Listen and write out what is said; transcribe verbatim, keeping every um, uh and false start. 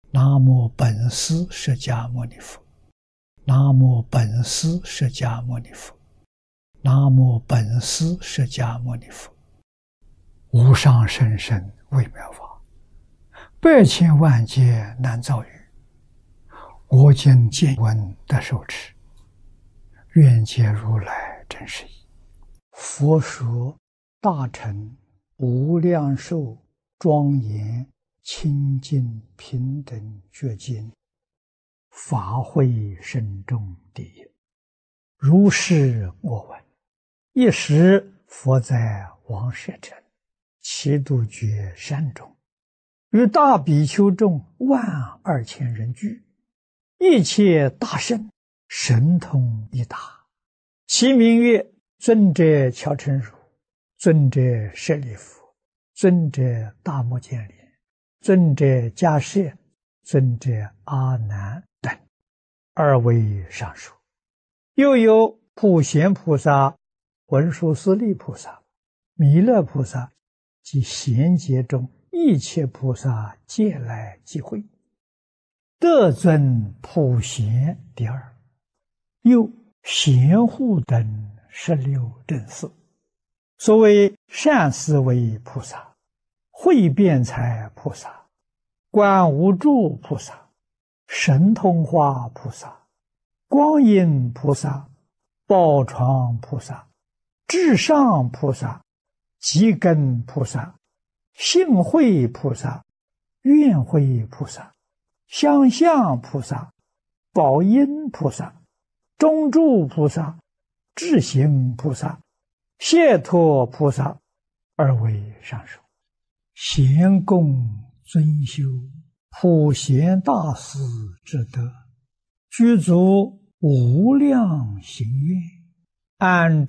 南无本师释迦牟尼佛，南无本师释迦牟尼佛，南无本师释迦牟尼佛。无上甚深微妙法，百千万劫难遭遇。我今见闻得受持，愿解如来真实义。佛说大乘无量寿庄严清净平等觉经，法会深重第一。如是我闻。一时佛在王舍城祇度觉山中，与大比丘众万二千人聚，一切大圣神通一达，其名曰尊者乔陈如、尊者舍利弗、尊者大目犍连、尊者迦叶、尊者阿难等，二位上首。又有普贤菩萨、文殊师利菩萨、弥勒菩萨及贤劫中一切菩萨皆来集会，得尊普贤第二。又贤护等十六正士，所谓善思维菩萨、慧辩才菩萨、观无住菩萨、神通化菩萨、光阴菩萨、宝床菩萨、至上菩萨、积根菩萨、性慧菩萨、愿慧菩萨、相向菩萨、宝音菩萨、中住菩萨、智行菩萨、解脱菩萨，二位上首。贤供尊修普贤大士之德，具足无量行愿，安